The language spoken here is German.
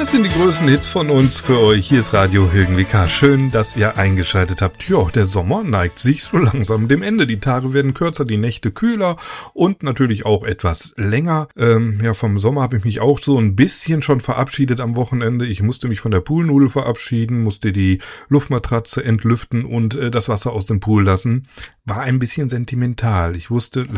Das sind die größten Hits von uns für euch. Hier ist Radio Hilgen WK. Schön, dass ihr eingeschaltet habt. Ja, der Sommer neigt sich so langsam dem Ende. Die Tage werden kürzer, die Nächte kühler und natürlich auch etwas länger. Vom Sommer habe ich mich auch so ein bisschen schon verabschiedet am Wochenende. Ich musste mich von der Poolnudel verabschieden, musste die Luftmatratze entlüften und das Wasser aus dem Pool lassen. War ein bisschen sentimental. Ich wusste